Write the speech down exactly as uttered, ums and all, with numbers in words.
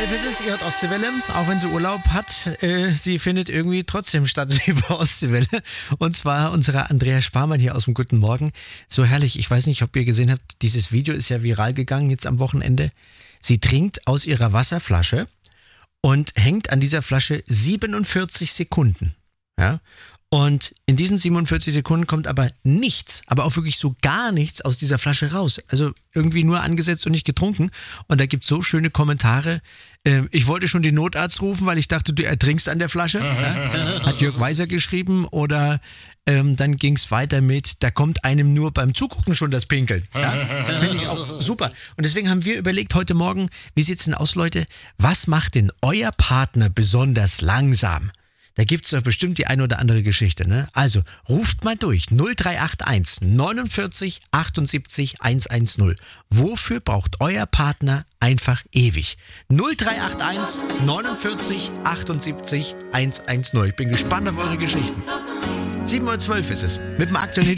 elf ist es, ihr hört Ostseewelle, auch wenn sie Urlaub hat, äh, sie findet irgendwie trotzdem statt, liebe Ostseewelle. Und zwar unsere Andrea Sparmann hier aus dem Guten Morgen. So herrlich, ich weiß nicht, ob ihr gesehen habt, dieses Video ist ja viral gegangen jetzt am Wochenende. Sie trinkt aus ihrer Wasserflasche und hängt an dieser Flasche siebenundvierzig Sekunden. Ja? Und in diesen siebenundvierzig Sekunden kommt aber nichts, aber auch wirklich so gar nichts aus dieser Flasche raus. Also irgendwie nur angesetzt und nicht getrunken. Und da gibt es so schöne Kommentare. Ähm, ich wollte schon den Notarzt rufen, weil ich dachte, du ertrinkst an der Flasche. Ja? Hat Jörg Weiser geschrieben. Oder ähm, dann ging es weiter mit, da kommt einem nur beim Zugucken schon das Pinkeln. Ja? Finde ich auch super. Und deswegen haben wir überlegt heute Morgen, wie sieht's denn aus, Leute? Was macht denn euer Partner besonders langsam? Da gibt's doch bestimmt die eine oder andere Geschichte, ne? Also, ruft mal durch. null drei acht eins neunundvierzig achtundsiebzig hundertzehn. Wofür braucht euer Partner einfach ewig? null drei acht eins neunundvierzig achtundsiebzig hundertzehn. Ich bin gespannt auf eure Geschichten. sieben Uhr zwölf ist es. Mit dem aktuellen